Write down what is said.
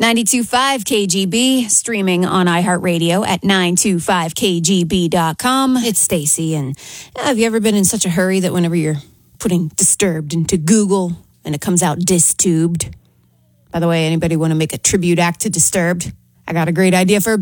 92.5 KGB, streaming on iHeartRadio at 925kgb.com. It's Stacy, and have you ever been in such a hurry that whenever you're putting Disturbed into Google and it comes out Distubed? By the way, anybody want to make a tribute act to Disturbed? I got a great idea for a